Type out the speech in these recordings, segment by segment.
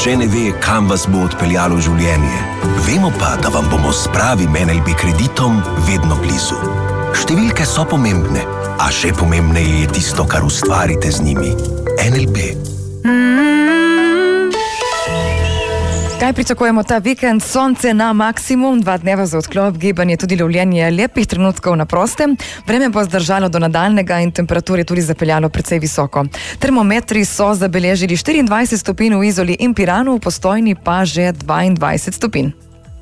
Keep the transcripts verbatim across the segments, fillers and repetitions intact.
nihče ne ve, kam vas bo odpeljalo življenje. Vemo pa, da vam bomo s pravim N L B kreditom vedno blizu. Številke so pomembne, a še pomembneje je tisto, kar ustvarite z njimi. N L B. Kaj pričakujemo ta vikend? Sonce na maksimum, dva dneva za odklop, gibanje, tudi lovljenje lepih trenutkov na prostem. Vreme bo zdržalo do nadaljnega in temperature tudi zapeljalo precej visoko. Termometri so zabeležili štiriindvajset stopinj v Izoli in Piranu, v Postojni pa že dvaindvajset stopinj.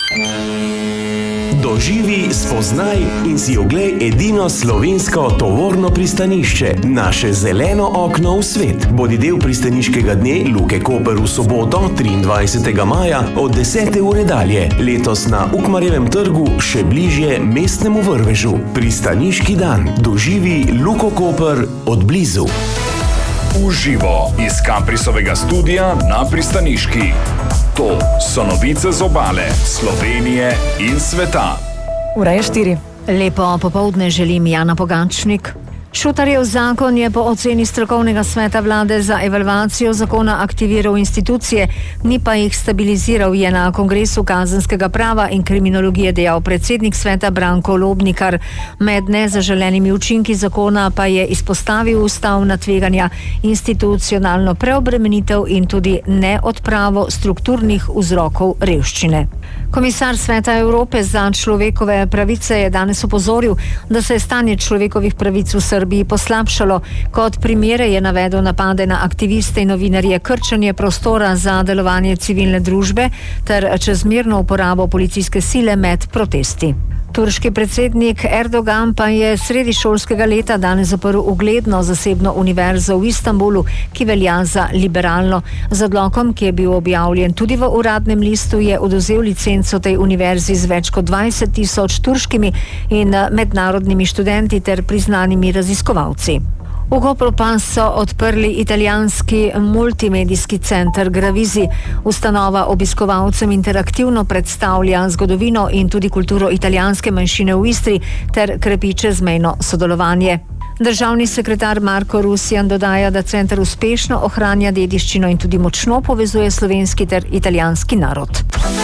Doživi, spoznaj in si oglej edino slovensko tovorno pristanišče, naše zeleno okno v svet. Bodi del pristaniškega dne Luke Koper v soboto, triindvajsetega maja od desete ure dalje. Letos na Ukmarjevem trgu, še bližje mestnemu vrvežu. Pristaniški dan. Doživi Luko Koper od blizu. Uživo iz Kaprisovega studija na pristaniški. To so novice z obale, Slovenije in sveta. Ura je štiri. Lepo popoldne želim, Jana Pogačnik. Šutarjev zakon je po oceni strokovnega sveta vlade za evalvacijo zakona aktiviral institucije, ni pa jih stabiliziral, je na kongresu kazenskega prava in kriminologije dejal predsednik sveta Branko Lobnikar. Med nezaželenimi učinki zakona pa je izpostavil ustavna tveganja, institucionalno preobremenitev in tudi neodpravo strukturnih vzrokov revščine. Komisar Sveta Evrope za človekove pravice je danes opozoril, da se je stanje človekovih pravic v Srbiji poslabšalo. Kot primere je navedel napade na aktiviste in novinarje, krčenje prostora za delovanje civilne družbe ter čezmerno uporabo policijske sile med protesti. Turški predsednik Erdogan pa je sredi šolskega leta danes zaprl ugledno zasebno univerzo v Istanbulu, ki velja za liberalno. Z odlokom, ki je bil objavljen tudi v uradnem listu, je odvzel licenco tej univerzi z več kot dvajset tisoč turškimi in mednarodnimi študenti ter priznanimi raziskovalci. V Kopru pa so odprli italijanski multimedijski center Gravizi. Ustanova obiskovalcem interaktivno predstavlja zgodovino in tudi kulturo italijanske manjšine v Istri ter krepi čezmejno sodelovanje. Državni sekretar Marko Rusjan dodaja, da center uspešno ohranja dediščino in tudi močno povezuje slovenski ter italijanski narod.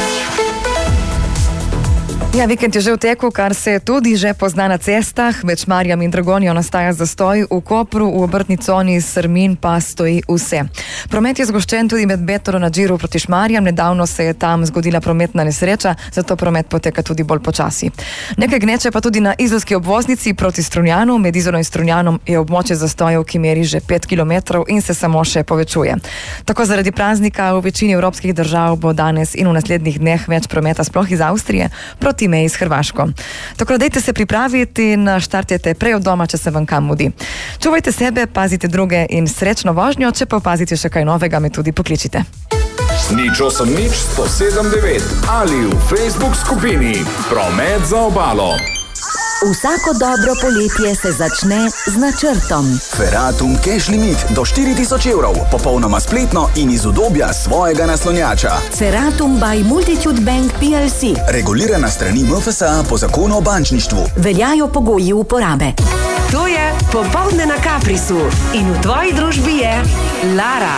Ja, vikend je že v teku, kar se tudi že pozna na cestah. Med Šmarjem in Dragonjo nastaja zastoj, v Kopru, v obrtni coni Srmin pa stoji vse. Promet je zgoščen tudi med Betoro na Džiru proti Šmarjem. Nedavno se je tam zgodila prometna nesreča, zato promet poteka tudi bolj počasi. Nekaj gneče pa tudi na izolski obvoznici proti Strunjanu. Med Izolo in Strunjanom je območje zastojev, ki meri že pet kilometrov in se samo še povečuje. Tako zaradi praznika v večini evropskih držav bo danes in v naslednjih dneh več prometa, sploh iz Avstrije, proti meji s Hrvaško. Tako da dajte se pripraviti in štartite prej od doma, če se vam kam mudi. Čuvajte sebe, pazite druge in srečno vožnjo, če pa opazite še kaj novega, me tudi pokličite. Nič osem nič sto sedem devet ali v Facebook skupini Promet za obalo. Vsako dobro poletje se začne z načrtom. Feratum Cash Limit do štiri tisoč evrov, popolnoma spletno in iz udobja svojega naslonjača. Feratum by Multitude Bank P L C. Regulirana strani M F S A po zakonu o bančništvu. Veljajo pogoji uporabe. To je Popoldne na Kaprisu in v tvoji družbi je Lara.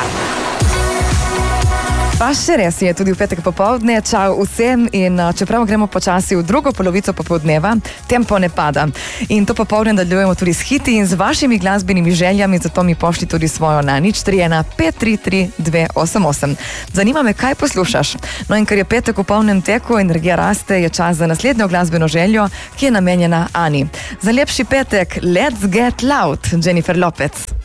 Pa še res je tudi v petek popoldne. Čau vsem in čeprav gremo počasi v drugo polovico popoldneva, tempo ne pada. In to popoldne nadaljujemo tudi s hiti in z vašimi glasbenimi željami, zato mi pošli tudi svojo na nič tri ena pet tri tri dve osem osem. Zanima me, kaj poslušaš. No in ker je petek v polnem teku, energija raste, je čas za naslednjo glasbeno željo, ki je namenjena Ani. Za lepši petek, Let's Get Loud, Jennifer Lopez.